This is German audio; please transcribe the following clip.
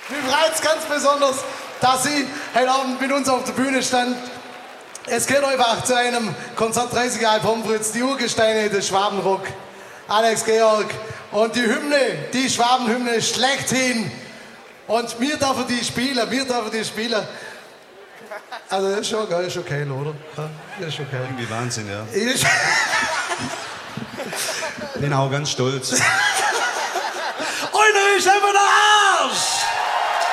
Mich freut es ganz besonders, dass Sie heute Abend mit uns auf der Bühne stand. Es geht einfach zu einem Konzert 30 Jahre Pomfritz, die Urgesteine des Schwabenrock, Alex Georg und die Hymne, die Schwabenhymne schlechthin. Und wir dürfen die spielen, Also das ist schon geil, ist okay, oder? Ja, ist okay. Irgendwie Wahnsinn, ja. Ich Bin auch ganz stolz. Einer ist einfach der Arsch!